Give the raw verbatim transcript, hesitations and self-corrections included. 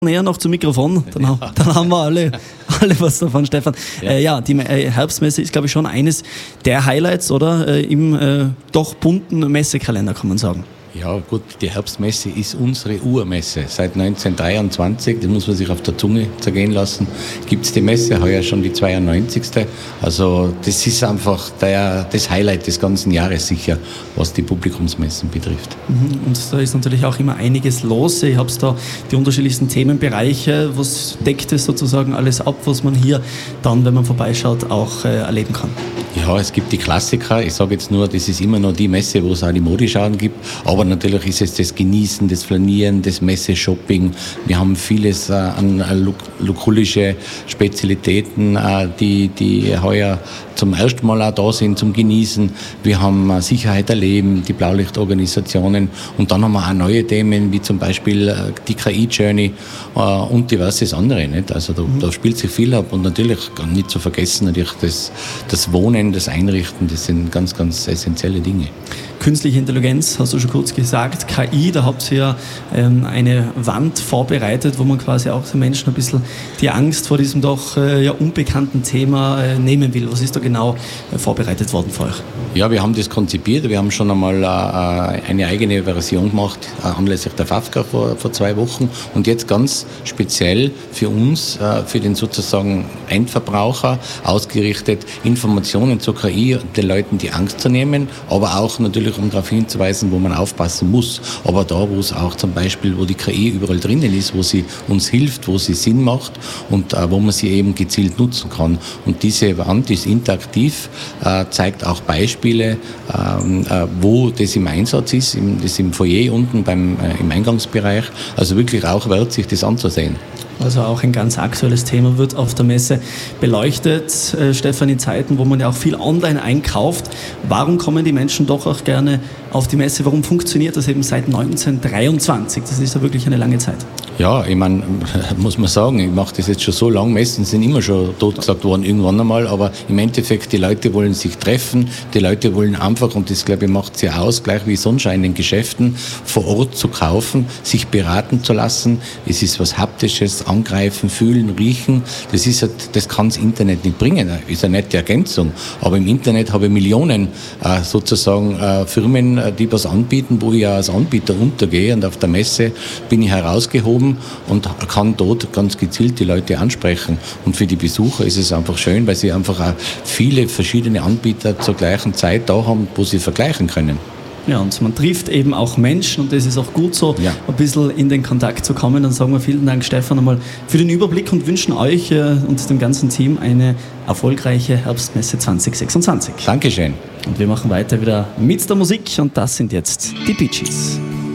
näher noch zum Mikrofon, dann, ja. dann haben wir alle, alle was davon, Stefan. Ja, äh, ja die äh, Herbstmesse ist, glaube ich, schon eines der Highlights, oder? Äh, Im äh, doch bunten Messekalender, kann man sagen. Ja gut, die Herbstmesse ist unsere Urmesse. Seit neunzehnhundertdreiundzwanzig, das muss man sich auf der Zunge zergehen lassen, gibt es die Messe, heuer schon die zweiundneunzigste. Also das ist einfach der, das Highlight des ganzen Jahres sicher, was die Publikumsmessen betrifft. Und da ist natürlich auch immer einiges los. Ich habe da die unterschiedlichsten Themenbereiche. Was deckt es sozusagen alles ab, was man hier dann, wenn man vorbeischaut, auch äh, erleben kann? Ja, es gibt die Klassiker. Ich sage jetzt nur, das ist immer noch die Messe, wo es auch die Modeschauen gibt. Aber natürlich ist es das Genießen, das Flanieren, das Messe-Shopping. Wir haben vieles äh, an äh, lukulische Spezialitäten, äh, die, die heuer zum ersten Mal auch da sind, zum Genießen. Wir haben äh, Sicherheit erleben, die Blaulichtorganisationen. Und dann haben wir auch neue Themen, wie zum Beispiel äh, die K I-Journey äh, und diverses andere. Nicht? Also da, mhm. da spielt sich viel ab. Und natürlich, nicht zu vergessen, natürlich das, das Wohnen, das Einrichten, das sind ganz, ganz essentielle Dinge. Künstliche Intelligenz, hast du schon kurz gesagt, K I, da habt ihr ja ähm, eine Wand vorbereitet, wo man quasi auch den Menschen ein bisschen die Angst vor diesem doch äh, ja, unbekannten Thema äh, nehmen will. Was ist da genau äh, vorbereitet worden für euch? Ja, wir haben das konzipiert. Wir haben schon einmal äh, eine eigene Version gemacht, äh, anlässlich der FAFCA vor, vor zwei Wochen. Und jetzt ganz speziell für uns, äh, für den sozusagen Endverbraucher, ausgerichtet, Informationen zur K I, den Leuten die Angst zu nehmen, aber auch natürlich um darauf hinzuweisen, wo man aufpassen muss. Aber da, wo es auch zum Beispiel, wo die K I überall drinnen ist, wo sie uns hilft, wo sie Sinn macht und äh, wo man sie eben gezielt nutzen kann. Und diese Wand ist interaktiv, äh, zeigt auch Beispiele, äh, äh, wo das im Einsatz ist, im, das im Foyer unten beim, äh, im Eingangsbereich. Also wirklich auch wert, sich das anzusehen. Also auch ein ganz aktuelles Thema wird auf der Messe beleuchtet. Äh, Stefan, in Zeiten, wo man ja auch viel online einkauft, warum kommen die Menschen doch auch gerne auf die Messe? Warum funktioniert das eben seit neunzehnhundertdreiundzwanzig? Das ist ja wirklich eine lange Zeit. Ja, ich meine, muss man sagen, ich mache das jetzt schon so lange, Messen sind immer schon totgesagt worden irgendwann einmal, aber im Endeffekt, die Leute wollen sich treffen, die Leute wollen einfach, und das glaube ich macht sie aus, gleich wie Sonnenschein in den Geschäften, vor Ort zu kaufen, sich beraten zu lassen. Es ist was Haptisches, angreifen, fühlen, riechen, das ist halt, das kann das Internet nicht bringen, das ist eine nette Ergänzung, aber im Internet habe ich Millionen äh, sozusagen äh, Firmen, die was anbieten, wo ich ja als Anbieter untergehe, und auf der Messe bin ich herausgehoben und kann dort ganz gezielt die Leute ansprechen. Und für die Besucher ist es einfach schön, weil sie einfach auch viele verschiedene Anbieter zur gleichen Zeit da haben, wo sie vergleichen können. Ja, und man trifft eben auch Menschen, und das ist auch gut so, ja. ein bisschen in den Kontakt zu kommen. Dann sagen wir vielen Dank, Stefan, einmal für den Überblick und wünschen euch äh, und dem ganzen Team eine erfolgreiche Herbstmesse zwanzig sechsundzwanzig. Dankeschön. Und wir machen weiter wieder mit der Musik, und das sind jetzt die Bee Gees.